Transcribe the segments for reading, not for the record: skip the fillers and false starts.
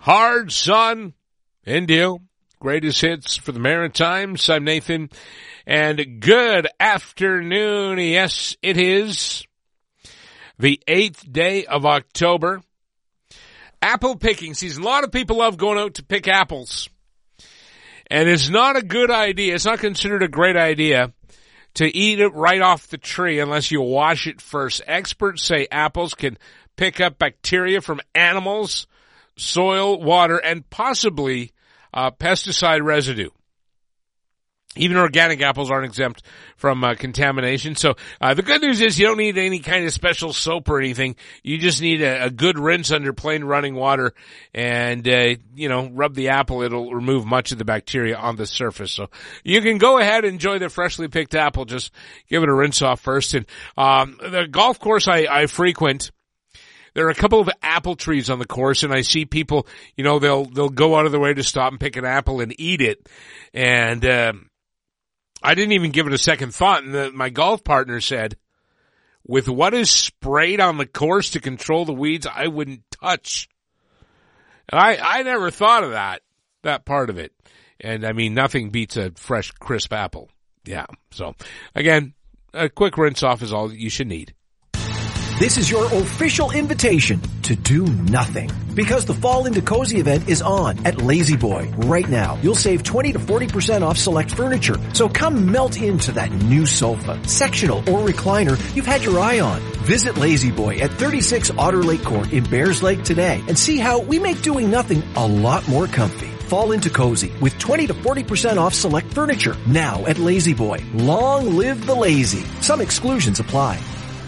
Hard Sun, Indio, greatest hits for the Maritimes. I'm Nathan, and good afternoon. Yes, it is the 8th day of October. Apple picking season. A lot of people love going out to pick apples. And it's not a good idea. It's not considered a great idea to eat it right off the tree unless you wash it first. Experts say apples can pick up bacteria from animals, soil, water, and possibly pesticide residue. Even organic apples aren't exempt from contamination. So the good news is you don't need any kind of special soap or anything. You just need a good rinse under plain running water and, rub the apple. It'll remove much of the bacteria on the surface. So you can go ahead and enjoy the freshly picked apple. Just give it a rinse off first. And the golf course I frequent, there are a couple of apple trees on the course, and I see people, they'll go out of their way to stop and pick an apple and eat it. And I didn't even give it a second thought, and my golf partner said, with what is sprayed on the course to control the weeds, I wouldn't touch. And I never thought of that part of it. And I mean, nothing beats a fresh, crisp apple. Yeah. So again, a quick rinse off is all you should need. This is your official invitation to do nothing. Because the Fall into Cozy event is on at Lazy Boy. Right now, you'll save 20 to 40% off select furniture. So come melt into that new sofa, sectional or recliner you've had your eye on. Visit Lazy Boy at 36 Otter Lake Court in Bears Lake today and see how we make doing nothing a lot more comfy. Fall into Cozy with 20 to 40% off select furniture. Now at Lazy Boy. Long live the lazy. Some exclusions apply.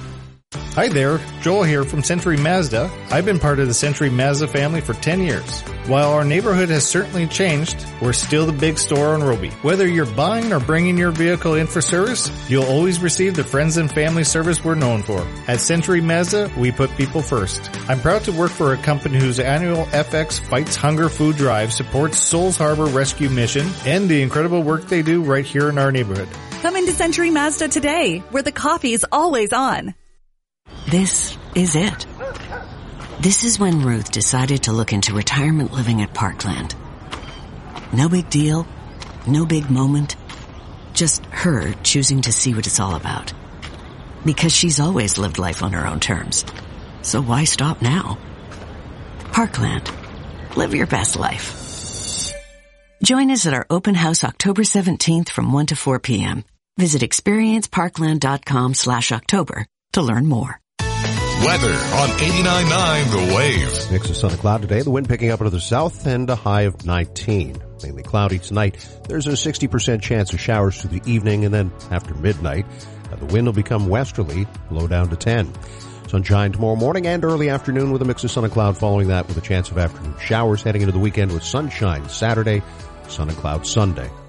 Hi there, Joel here from Century Mazda. I've been part of the Century Mazda family for 10 years. While our neighborhood has certainly changed, we're still the big store on Roby. Whether you're buying or bringing your vehicle in for service, you'll always receive the friends and family service we're known for. At Century Mazda, we put people first. I'm proud to work for a company whose annual FX Fights Hunger food drive supports Souls Harbor Rescue Mission and the incredible work they do right here in our neighborhood. Come into Century Mazda today, where the coffee's always on. This is it. This is when Ruth decided to look into retirement living at Parkland. No big deal, no big moment, just her choosing to see what it's all about. Because she's always lived life on her own terms. So why stop now? Parkland. Live your best life. Join us at our open house October 17th from 1 to 4 p.m. Visit experienceparkland.com/October to learn more. Weather on 89.9 The Wave. Mix of sun and cloud today. The wind picking up into the south and a high of 19. Mainly cloudy tonight. There's a 60% chance of showers through the evening, and then after midnight, the wind will become westerly, low down to 10. Sunshine tomorrow morning and early afternoon with a mix of sun and cloud, following that with a chance of afternoon showers heading into the weekend with sunshine Saturday, sun and cloud Sunday.